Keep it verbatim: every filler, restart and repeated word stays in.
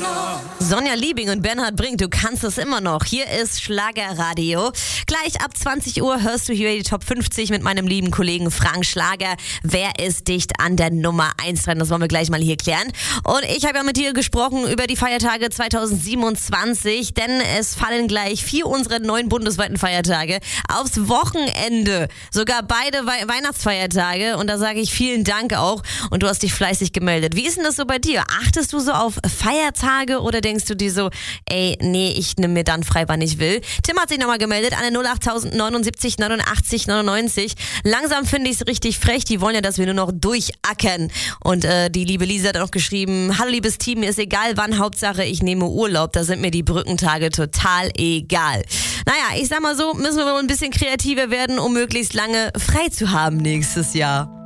Sonja Liebing und Bernhard Brink, du kannst es immer noch. Hier ist Schlagerradio. Gleich ab zwanzig Uhr hörst du hier die Top fünfzig mit meinem lieben Kollegen Frank Schlager. Wer ist dicht an der Nummer eins dran? Das wollen wir gleich mal hier klären. Und ich habe ja mit dir gesprochen über die Feiertage zweitausendsiebenundzwanzig, denn es fallen gleich vier unserer neun bundesweiten Feiertage aufs Wochenende. Sogar beide We- Weihnachtsfeiertage. Und da sage ich vielen Dank auch. Und du hast dich fleißig gemeldet. Wie ist denn das so bei dir? Achtest du so auf Feiertage oder denkst du dir so, ey, nee, ich nehme mir dann frei, wann ich will? Tim hat sich nochmal gemeldet an der null acht neunundsiebzig neunundachtzig neunundneunzig. Langsam finde ich es richtig frech. Die wollen ja, dass wir nur noch durchackern. Und äh, die liebe Lisa hat auch geschrieben, hallo liebes Team, mir ist egal wann, Hauptsache ich nehme Urlaub. Da sind mir die Brückentage total egal. Naja, ich sag mal so, müssen wir wohl ein bisschen kreativer werden, um möglichst lange frei zu haben nächstes Jahr.